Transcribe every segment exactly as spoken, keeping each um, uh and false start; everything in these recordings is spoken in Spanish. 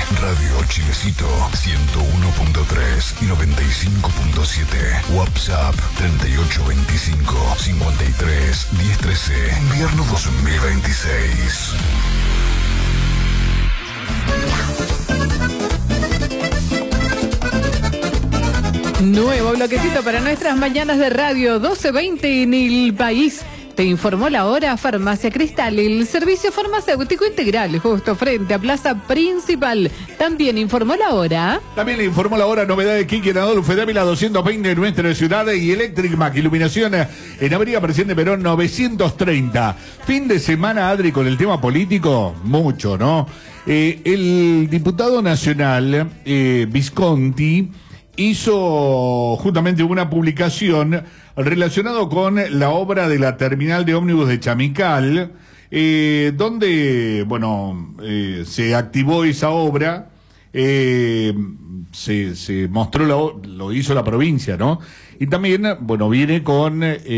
Radio Chilecito ciento uno punto tres y noventa y cinco punto siete. WhatsApp treinta y ocho veinticinco cincuenta y tres diez trece. Invierno dos mil veintiséis. Nuevo bloquecito para nuestras mañanas de radio, doce veinte en el país. Te informó la hora Farmacia Cristal, el servicio farmacéutico integral, justo frente a Plaza Principal. También informó la hora. También le informó la hora, novedad de Kiki en Adolfo Dávila doscientos veinte en nuestra ciudad y Electric Mac, iluminación en Avenida Presidente Perón novecientos treinta. Fin de semana, Adri, con el tema político, mucho, ¿no? Eh, el diputado nacional, eh, Visconti, hizo justamente una publicación relacionado con la obra de la terminal de ómnibus de Chamical, eh, donde, bueno, eh, se activó esa obra, eh, se, se mostró, la, lo hizo la provincia, ¿no? Y también, bueno, viene con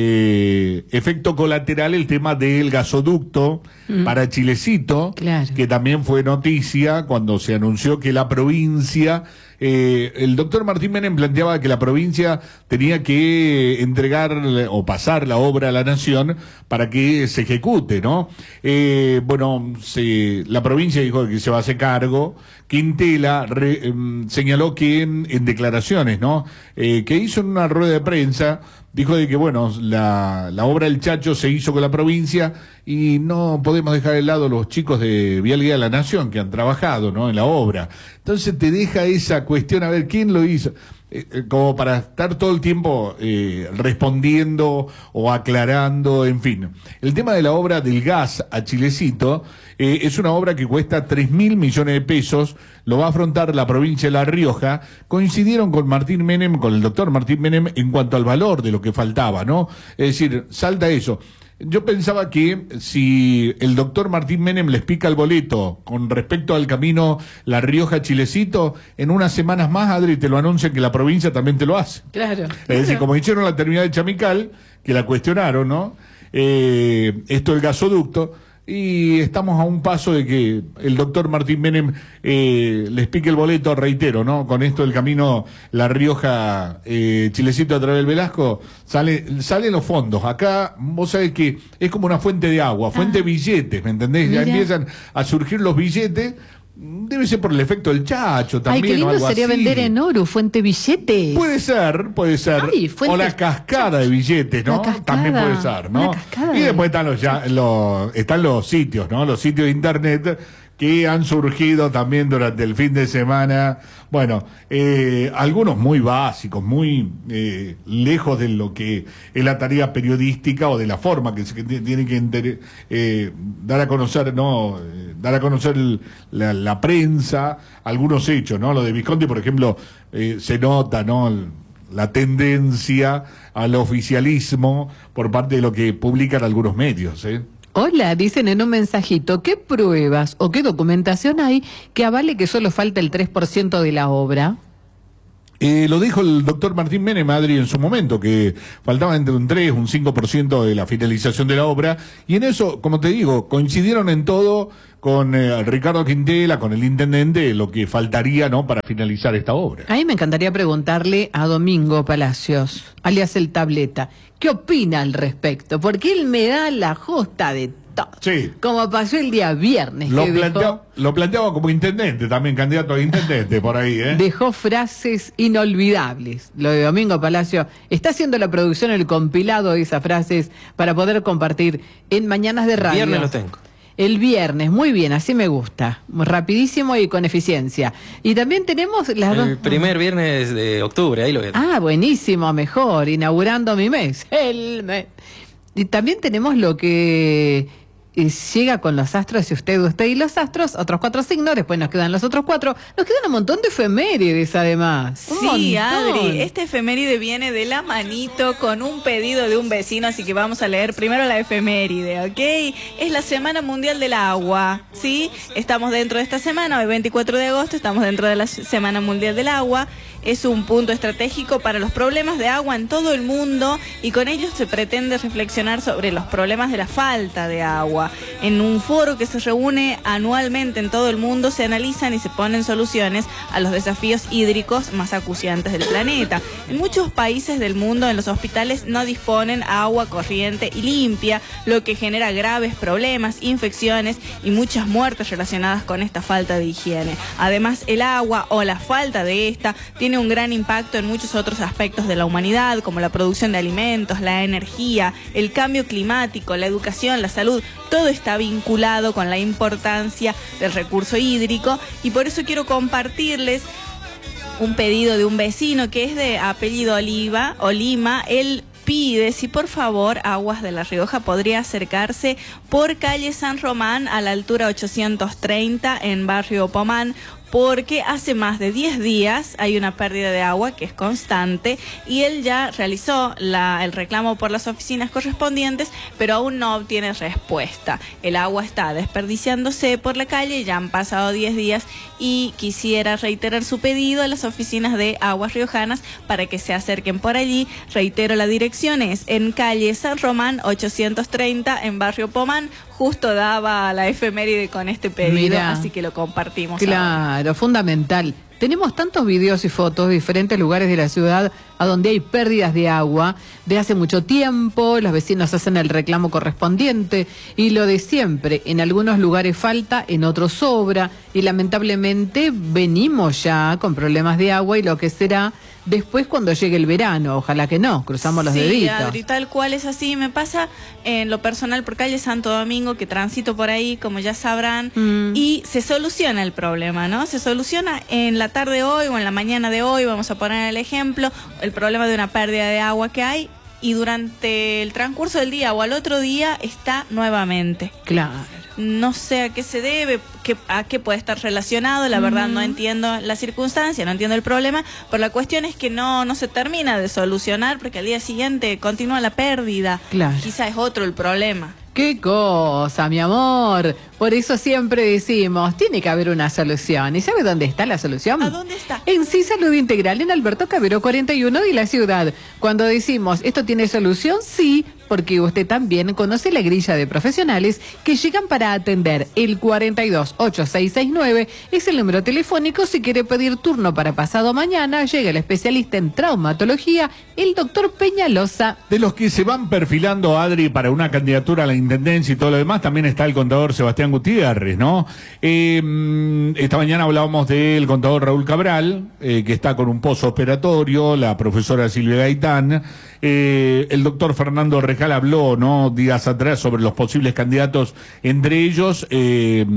eh, efecto colateral el tema del gasoducto mm. para Chilecito, claro, que también fue noticia cuando se anunció que la provincia... Eh, el doctor Martín Menem planteaba que la provincia tenía que entregar o pasar la obra a la nación para que se ejecute, ¿no? Eh, bueno, se, la provincia dijo que se va a hacer cargo. Quintela re, eh, señaló que en, en declaraciones, ¿no? Eh, que hizo en una rueda de prensa, dijo de que, bueno, la, la obra del Chacho se hizo con la provincia y no podemos dejar de lado los chicos de Vialidad de la Nación que han trabajado, ¿no?, en la obra. Entonces te deja esa cuestión, a ver, ¿quién lo hizo? Eh, eh, como para estar todo el tiempo eh, respondiendo o aclarando, en fin. El tema de la obra del gas a Chilecito eh, es una obra que cuesta tres mil millones de pesos, lo va a afrontar la provincia de La Rioja. Coincidieron con Martín Menem, con el doctor Martín Menem, en cuanto al valor de lo que faltaba, ¿no? Es decir, salta eso. Yo pensaba que si el doctor Martín Menem les pica el boleto con respecto al camino La Rioja-Chilecito, en unas semanas más, Adri, te lo anuncian que la provincia también te lo hace. Claro. Es claro. decir, como hicieron la terminal de Chamical, que la cuestionaron, ¿no? Eh, esto del gasoducto, y estamos a un paso de que el doctor Martín Menem eh, les pique el boleto, reitero, ¿no? Con esto del camino La Rioja, eh, Chilecito a través del Velasco, sale, salen los fondos. Acá, vos sabés que es como una fuente de agua, fuente ah. de billetes, ¿me entendés? Mira. Ya empiezan a surgir los billetes. Debe ser por el efecto del Chacho también. Ay, qué lindo o algo sería así. Vender en oro, fuente billetes. Puede ser, puede ser. Ay, fuente... O la cascada de billetes, ¿no? También puede ser, ¿no? Y después están los, ya, los, están los sitios, ¿no? Los sitios de internet que han surgido también durante el fin de semana. Bueno, eh, algunos muy básicos, muy eh, lejos de lo que es la tarea periodística o de la forma que se que tiene que enter, eh, dar a conocer, ¿no? Eh, dar a conocer el, la, la prensa, algunos hechos, ¿no? Lo de Visconti, por ejemplo, eh, se nota, ¿no?, el, la tendencia al oficialismo por parte de lo que publican algunos medios, ¿eh? Hola, dicen en un mensajito, ¿qué pruebas o qué documentación hay que avale que solo falta el tres por ciento de la obra? Eh, lo dijo el doctor Martín Menem, Adri, en su momento, que faltaba entre un tres, un cinco por ciento de la finalización de la obra, y en eso, como te digo, coincidieron en todo con eh, Ricardo Quintela, con el intendente, lo que faltaría, ¿no?, para finalizar esta obra. A mí me encantaría preguntarle a Domingo Palacios, alias el Tableta, ¿qué opina al respecto? Porque él me da la justa de todo. Sí. Como pasó el día viernes. Lo, que plantea, dejó, lo planteaba como intendente, también candidato a intendente por ahí, ¿eh? Dejó frases inolvidables. Lo de Domingo Palacio está haciendo la producción, el compilado de esas frases para poder compartir en Mañanas de Radio. El viernes lo tengo. El viernes, muy bien, así me gusta. Rapidísimo y con eficiencia. Y también tenemos las dos... El primer viernes de octubre, ahí lo veo. Ah, buenísimo, mejor, inaugurando mi mes. El mes. Y también tenemos lo que eh, llega con los astros, y usted, usted y los astros, otros cuatro signos, después nos quedan los otros cuatro. Nos quedan un montón de efemérides, además. Un Sí, montón. Adri, este efeméride viene de la manito con un pedido de un vecino, así que vamos a leer primero la efeméride, ¿ok? Es la Semana Mundial del Agua, ¿sí? Estamos dentro de esta semana, hoy veinticuatro de agosto, estamos dentro de la Semana Mundial del Agua. es un punto estratégico para los problemas de agua en todo el mundo y con ello se pretende reflexionar sobre los problemas de la falta de agua. En un foro que se reúne anualmente en todo el mundo se analizan y se ponen soluciones a los desafíos hídricos más acuciantes del planeta. En muchos países del mundo, en los hospitales no disponen agua corriente y limpia, lo que genera graves problemas, infecciones y muchas muertes relacionadas con esta falta de higiene. Además, el agua o la falta de esta tiene un gran impacto en muchos otros aspectos de la humanidad, como la producción de alimentos, la energía, el cambio climático, la educación, la salud. Todo está vinculado con la importancia del recurso hídrico y por eso quiero compartirles un pedido de un vecino que es de apellido Oliva, Olima. Él pide si por favor Aguas de La Rioja podría acercarse por calle San Román a la altura ochocientos treinta en barrio Pomán, porque hace más de diez días hay una pérdida de agua que es constante y él ya realizó la, el reclamo por las oficinas correspondientes, pero aún no obtiene respuesta. El agua está desperdiciándose por la calle, ya han pasado diez días y quisiera reiterar su pedido a las oficinas de Aguas Riojanas para que se acerquen por allí. Reitero, la dirección es en calle San Román ochocientos treinta en barrio Pomán. Justo daba la efeméride con este pedido, Mirá, así que lo compartimos. Claro, ahora. Fundamental. Tenemos tantos videos y fotos de diferentes lugares de la ciudad a donde hay pérdidas de agua de hace mucho tiempo, los vecinos hacen el reclamo correspondiente y lo de siempre, en algunos lugares falta, en otros sobra y lamentablemente venimos ya con problemas de agua y lo que será después cuando llegue el verano, ojalá que no, cruzamos los sí, deditos. Adri, tal cual es así, me pasa en lo personal por calle Santo Domingo, que transito por ahí, como ya sabrán, mm. y se soluciona el problema, ¿no? Se soluciona en la tarde de hoy o en la mañana de hoy, vamos a poner el ejemplo, el problema de una pérdida de agua que hay, y durante el transcurso del día o al otro día está nuevamente. Claro. No sé a qué se debe, qué, a qué puede estar relacionado, la verdad no entiendo la circunstancia, no entiendo el problema, pero la cuestión es que no, no se termina de solucionar porque al día siguiente continúa la pérdida. Claro. Quizá es otro el problema. ¡Qué cosa, mi amor! Por eso siempre decimos, tiene que haber una solución. ¿Y sabe dónde está la solución? ¿A dónde está? En Sí Salud Integral, en Alberto Cabero cuarenta y uno de la ciudad. Cuando decimos, ¿esto tiene solución? Sí, porque usted también conoce la grilla de profesionales que llegan para atender. El cuarenta y dos ocho seis seis nueve es el número telefónico si quiere pedir turno para pasado mañana. Llega el especialista en traumatología, el doctor Peñalosa. De los que se van perfilando, Adri, para una candidatura a la intendencia y todo lo demás, también está el contador Sebastián Gutiérrez, ¿no? Eh, esta mañana hablábamos del contador Raúl Cabral, eh, que está con un posoperatorio, la profesora Silvia Gaitán, eh, el doctor Fernando Rejal habló, ¿no?, días atrás sobre los posibles candidatos, entre ellos eh,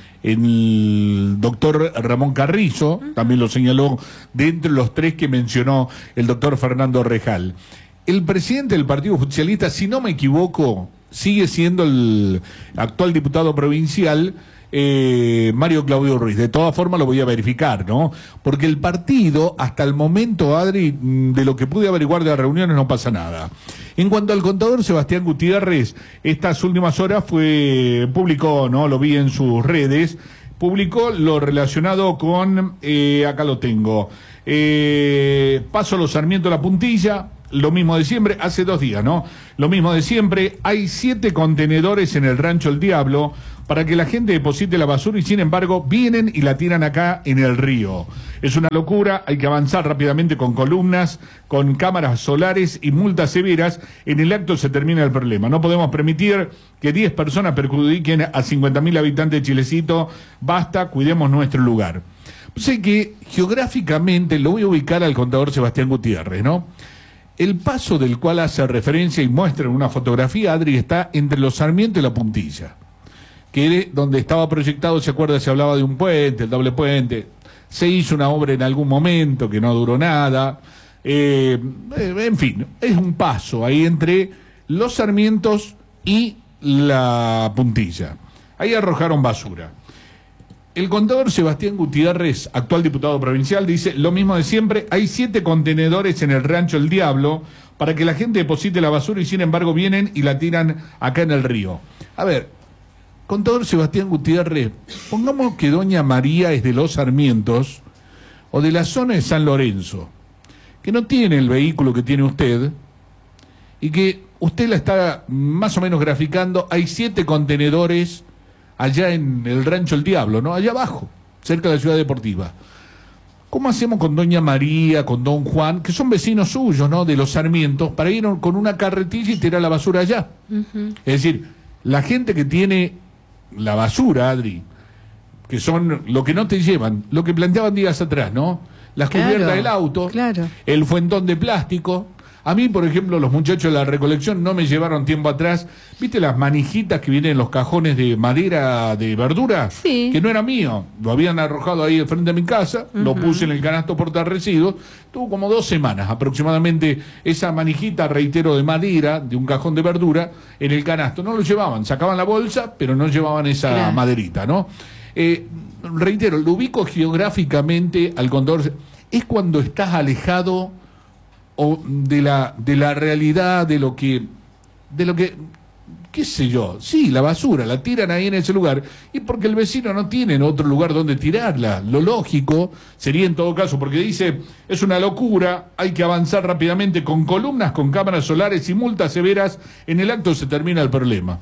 el doctor Ramón Carrizo, también lo señaló de entre los tres que mencionó el doctor Fernando Rejal. El presidente del Partido Justicialista, si no me equivoco, sigue siendo el actual diputado provincial, eh, Mario Claudio Ruiz. De todas formas lo voy a verificar, ¿no? Porque el partido, hasta el momento, Adri, de lo que pude averiguar de las reuniones, no pasa nada. En cuanto al contador Sebastián Gutiérrez, estas últimas horas fue, publicó, ¿no?, lo vi en sus redes, publicó lo relacionado con, eh, acá lo tengo, eh, Paso Los Sarmiento La Puntilla, lo mismo de siempre, hace dos días, ¿no? Lo mismo de siempre, hay siete contenedores en el Rancho El Diablo para que la gente deposite la basura y sin embargo vienen y la tiran acá en el río. Es una locura, hay que avanzar rápidamente con columnas, con cámaras solares y multas severas. En el acto se termina el problema. No podemos permitir que diez personas perjudiquen a cincuenta mil habitantes de Chilecito. Basta, cuidemos nuestro lugar. Sé que geográficamente lo voy a ubicar al contador Sebastián Gutiérrez, ¿no? El paso del cual hace referencia y muestra en una fotografía, Adri, está entre los Sarmiento y La Puntilla, que es donde estaba proyectado, se acuerda, se hablaba de un puente, el doble puente, se hizo una obra en algún momento que no duró nada, eh, en fin, es un paso ahí entre los Sarmientos y La Puntilla. Ahí arrojaron basura. El contador Sebastián Gutiérrez, actual diputado provincial, dice lo mismo de siempre, hay siete contenedores en el Rancho El Diablo para que la gente deposite la basura y sin embargo vienen y la tiran acá en el río. A ver, contador Sebastián Gutiérrez, pongamos que doña María es de los Sarmientos, o de la zona de San Lorenzo, que no tiene el vehículo que tiene usted y que usted la está más o menos graficando, hay siete contenedores allá en el Rancho El Diablo, ¿no? Allá abajo, cerca de la Ciudad Deportiva. ¿Cómo hacemos con doña María, con don Juan, que son vecinos suyos, ¿no?, de los Sarmientos, para ir con una carretilla y tirar la basura allá? Uh-huh. Es decir, la gente que tiene la basura, Adri, que son lo que no te llevan, lo que planteaban días atrás, ¿no? Las claro, cubiertas del auto, claro. el fuentón de plástico. A mí, por ejemplo, los muchachos de la recolección no me llevaron tiempo atrás, ¿viste las manijitas que vienen en los cajones de madera de verdura? Sí. Que no era mío, lo habían arrojado ahí frente de mi casa, uh-huh. Lo puse en el canasto portarresiduos, tuvo como dos semanas aproximadamente esa manijita, reitero, de madera, de un cajón de verdura, en el canasto. No lo llevaban, sacaban la bolsa, pero no llevaban esa claro. maderita, ¿no? Eh, reitero, lo ubico geográficamente al Condor, es cuando estás alejado o de la de la realidad, de lo que de lo que qué sé yo, sí, la basura la tiran ahí en ese lugar y porque el vecino no tiene otro lugar donde tirarla. Lo lógico sería en todo caso, porque dice, es una locura, hay que avanzar rápidamente con columnas, con cámaras solares y multas severas, en el acto se termina el problema.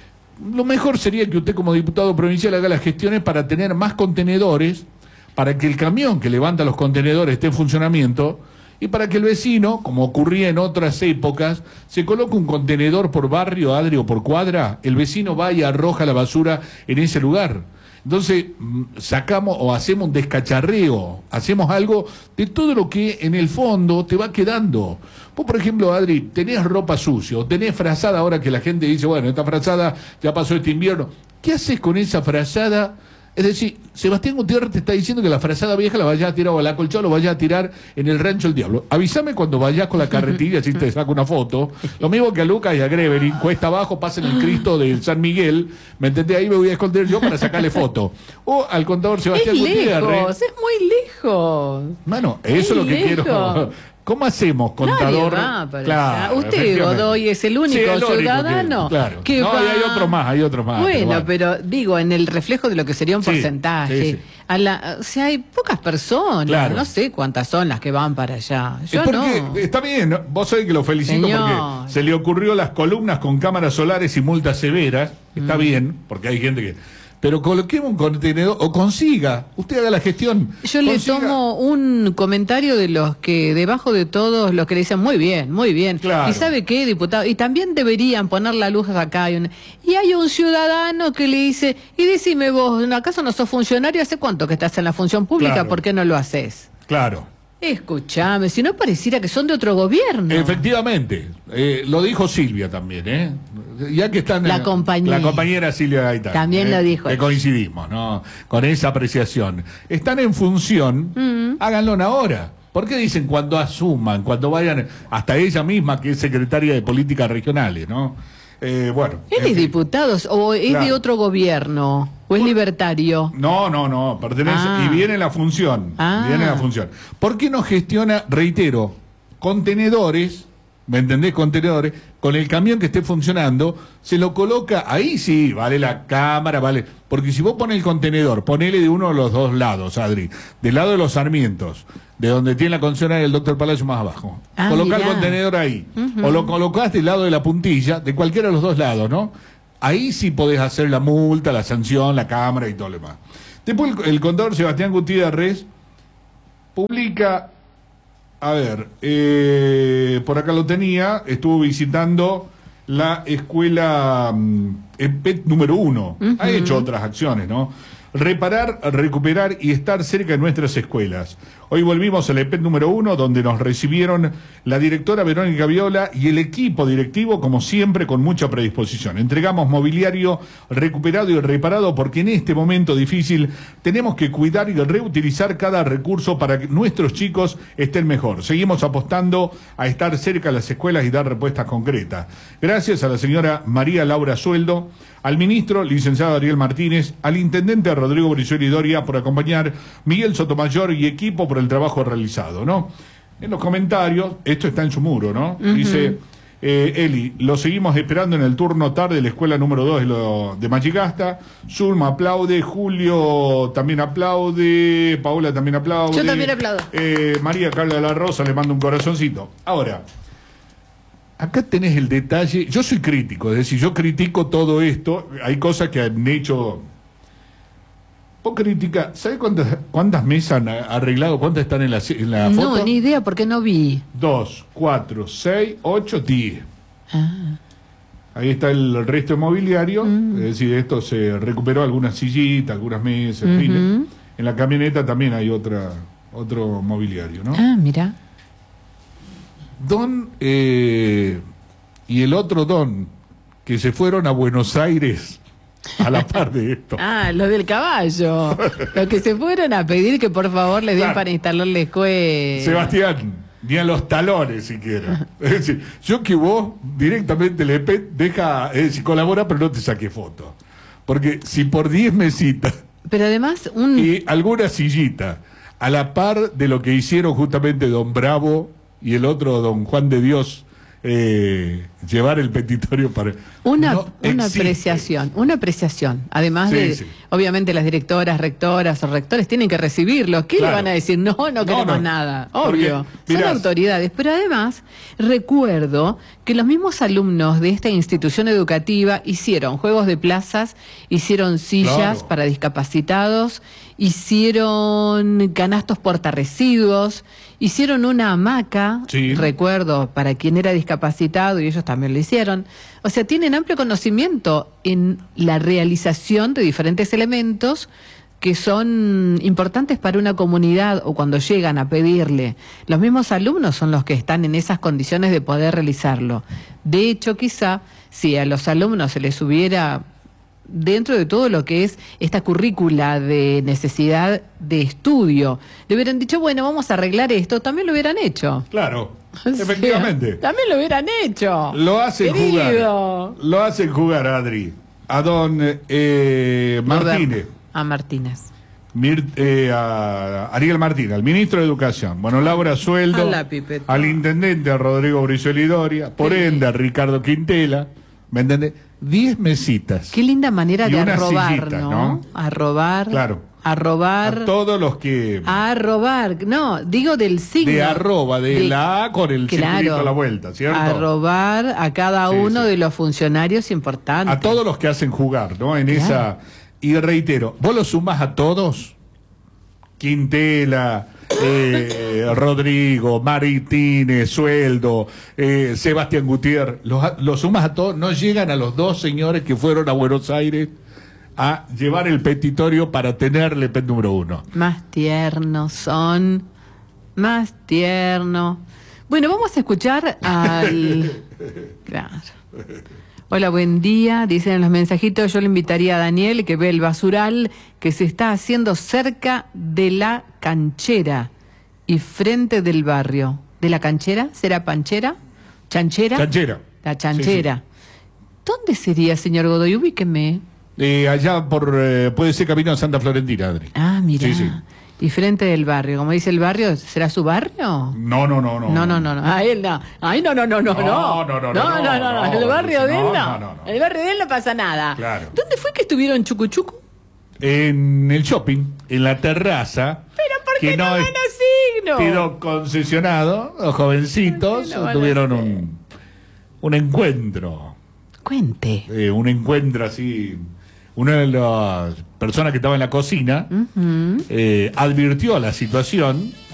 Lo mejor sería que usted como diputado provincial haga las gestiones para tener más contenedores, para que el camión que levanta los contenedores esté en funcionamiento y para que el vecino, como ocurría en otras épocas, se coloque un contenedor por barrio, Adri, o por cuadra, el vecino va y arroja la basura en ese lugar. Entonces sacamos o hacemos un descacharreo, hacemos algo de todo lo que en el fondo te va quedando. Vos, por ejemplo, Adri, tenés ropa sucia, o tenés frazada ahora que la gente dice, bueno, esta frazada ya pasó este invierno. ¿Qué haces con esa frazada? Es decir, Sebastián Gutiérrez te está diciendo que la frazada vieja la vayas a tirar o al acolchado, lo vayas a tirar en el Rancho El Diablo. Avísame cuando vayas con la carretilla, así te saco una foto. Lo mismo que a Lucas y a Grevery, cuesta abajo, pasen el Cristo de San Miguel, ¿me entendés? Ahí me voy a esconder yo para sacarle foto. O al contador Sebastián es Gutiérrez. Lejos, es muy lejos. Mano, eso es, es lo que lejos. quiero. ¿Cómo hacemos, contador? Va para claro, usted, Godoy, es el único, sí, el único ciudadano. Que, claro. que no, va... y hay otro más, hay otro más. Bueno, pero, bueno, pero digo, en el reflejo de lo que sería un sí, porcentaje. Sí, sí. A la, o sea, hay pocas personas, claro. No sé cuántas son las que van para allá. Yo porque, no. Está bien, vos sabés que lo felicito Señor. Porque se le ocurrió las columnas con cámaras solares y multas severas. Está mm. bien, porque hay gente que... Pero coloquemos un contenedor, o consiga, usted haga la gestión. Yo consiga. Le tomo un comentario de los que, debajo de todos, los que le dicen, muy bien, muy bien. Claro. ¿Y sabe qué, diputado? Y también deberían poner la luz acá. Y, una... y hay un ciudadano que le dice, y decime vos, ¿acaso no sos funcionario? ¿Hace cuánto que estás en la función pública? Claro. ¿Por qué no lo haces? Claro. Escuchame, si no pareciera que son de otro gobierno. Efectivamente, eh, lo dijo Silvia también, ¿eh? Ya que están... La compañera. La compañera Silvia Gaitán. También ¿eh? lo dijo. Que coincidimos, ¿no? Con esa apreciación. Están en función, mm. háganlo ahora. ¿Por qué dicen cuando asuman, cuando vayan, hasta ella misma, que es secretaria de Políticas Regionales, ¿no? Eh, bueno. ¿Él es diputado o es claro. de otro gobierno? ¿O es libertario? No, no, no, pertenece ah. y viene la función, ah. viene la función. ¿Por qué no gestiona, reitero, contenedores, me entendés, contenedores, con el camión que esté funcionando, se lo coloca, ahí sí, vale la cámara, vale, porque si vos pones el contenedor, ponele de uno de los dos lados, Adri, del lado de los Sarmientos, de donde tiene la concesionaria del doctor Palacio más abajo, ah, colocá el contenedor ahí, uh-huh. o lo colocás del lado de la puntilla, de cualquiera de los dos lados, ¿no? Ahí sí podés hacer la multa, la sanción, la cámara y todo lo demás. Después el, el contador Sebastián Gutiérrez publica, a ver, eh, por acá lo tenía, estuvo visitando la escuela eh, P E T número uno. Uh-huh. Ha hecho otras acciones, ¿no? Reparar, recuperar y estar cerca de nuestras escuelas. Hoy volvimos al E P E T número uno, donde nos recibieron la directora Verónica Viola y el equipo directivo, como siempre, con mucha predisposición. Entregamos mobiliario recuperado y reparado porque en este momento difícil tenemos que cuidar y reutilizar cada recurso para que nuestros chicos estén mejor. Seguimos apostando a estar cerca de las escuelas y dar respuestas concretas. Gracias a la señora María Laura Sueldo, al ministro licenciado Ariel Martínez, al intendente Rodrigo Brizuela y Doria por acompañar, Miguel Sotomayor y equipo por el trabajo realizado, ¿no? En los comentarios, esto está en su muro, ¿no? Uh-huh. Dice, Eh, Eli, lo seguimos esperando en el turno tarde de la escuela número dos de, lo, de Machicasta. Zulma aplaude, Julio también aplaude, Paola también aplaude. Yo también aplaudo. Eh, María Carla de la Rosa le manda un corazoncito. Ahora, acá tenés el detalle. Yo soy crítico, es decir, yo critico todo esto. Hay cosas que han hecho. Vos critica, ¿sabés cuántas, cuántas mesas han arreglado? ¿Cuántas están en la, en la foto? No, ni idea, porque no vi. Dos, cuatro, seis, ocho, diez. Ah. Ahí está el resto de mobiliario. Mm. Es decir, esto se recuperó algunas sillitas, algunas mesas, en Ujú. fin. En la camioneta también hay otra otro mobiliario, ¿no? Ah, mira. Don eh, y el otro Don, que se fueron a Buenos Aires a la par de esto. Ah, los del caballo. Los que se fueron a pedir que por favor les den Claro. para instalarle escuela. Sebastián, ni a los talones siquiera. Es decir, yo que vos directamente le pe deja, es decir, colabora, pero no te saque foto. Porque si por diez mesitas Pero además, un. y alguna sillita, a la par de lo que hicieron justamente Don Bravo y el otro Don Juan de Dios, eh, llevar el petitorio para... Una, No una existe. apreciación, una apreciación. Además Sí, de, sí. obviamente las directoras, rectoras o rectores tienen que recibirlo. ¿Qué Claro. le van a decir? No, no queremos no. nada. Porque, Obvio. Son mirá, autoridades. Pero además, recuerdo que los mismos alumnos de esta institución educativa hicieron juegos de plazas, hicieron sillas Claro. para discapacitados, hicieron canastos portarresiduos, hicieron una hamaca, Sí. recuerdo, para quien era discapacitado y ellos también lo hicieron. O sea, tienen amplio conocimiento en la realización de diferentes elementos que son importantes para una comunidad o cuando llegan a pedirle. Los mismos alumnos son los que están en esas condiciones de poder realizarlo. De hecho, quizá, si a los alumnos se les hubiera, dentro de todo lo que es esta currícula de necesidad de estudio, le hubieran dicho, bueno, vamos a arreglar esto, también lo hubieran hecho. Claro, O sea, efectivamente. también lo hubieran hecho. Lo hacen Querido. jugar. Lo hacen jugar, Adri. A don eh, Martínez. A Martínez. Mir- eh, a Ariel Martínez, al ministro de Educación. Bueno, Laura Sueldo. A la pipeta. Al intendente, a Rodrigo Brizuela Doria. Por Sí. ende, a Ricardo Quintela. ¿Me entiendes? Diez mesitas. Qué linda manera Y de unas robar, sillitas, ¿no? ¿no? A robar. Claro. A robar. A todos los que... A robar. No, digo del signo. de arroba, de, la A con el Claro. circulito a la vuelta, ¿cierto? A robar a cada Sí, uno sí. de los funcionarios importantes. A todos los que hacen jugar, ¿no? En Claro. esa... Y reitero, vos lo sumás a todos, Quintela, eh, Rodrigo, Martínez, Sueldo, eh, Sebastián Gutiérrez, los, los sumas a todos, no llegan a los dos señores que fueron a Buenos Aires a llevar el petitorio para tenerle pet número uno. Más tiernos son. Más tierno. Bueno, vamos a escuchar al... Claro. Hola, buen día. Dicen en los mensajitos, yo le invitaría a Daniel que ve el basural que se está haciendo cerca de la canchera y frente del barrio. ¿De la canchera? ¿Será panchera? ¿Chanchera? Chanchera. La chanchera. ¿Dónde sería, señor Godoy? Ubíqueme. Eh, allá por, eh, puede ser camino a Santa Florentina, Adri. Ah, mira. Sí, sí. Y frente del barrio. Como dice el barrio, ¿será su barrio? No, no, no, no. No, no, no, no. A él no. Ay, no, no, no, no, no. No, no, No, no, no, no, no, no, no. El barrio de él no, no. no, no, no. El barrio de él no pasa nada. Claro. ¿Dónde fue que estuvieron Chucuchucu? En el shopping, en la terraza. Pero ¿por qué que no, no van es- a signo? Pido concesionado, los jovencitos ¿Por qué no van a tuvieron hacer? un, un encuentro, Cuente. eh, un encuentro así. Una de las personas que estaba en la cocina Ujú. eh, advirtió la situación